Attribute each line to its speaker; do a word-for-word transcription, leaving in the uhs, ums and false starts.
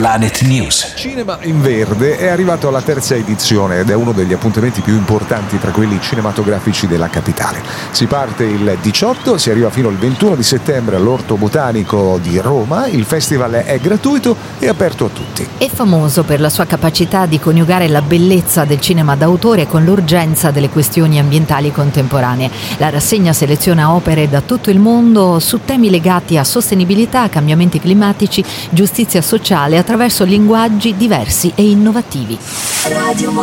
Speaker 1: Planet News.
Speaker 2: Cinema in Verde è arrivato alla terza edizione ed è uno degli appuntamenti più importanti tra quelli cinematografici della capitale. Si parte il diciotto, si arriva fino al ventuno di settembre all'Orto Botanico di Roma. Il festival è gratuito e aperto a tutti.
Speaker 3: È famoso per la sua capacità di coniugare la bellezza del cinema d'autore con l'urgenza delle questioni ambientali contemporanee. La rassegna seleziona opere da tutto il mondo su temi legati a sostenibilità, cambiamenti climatici, giustizia sociale attraverso linguaggi diversi e innovativi.
Speaker 4: Radio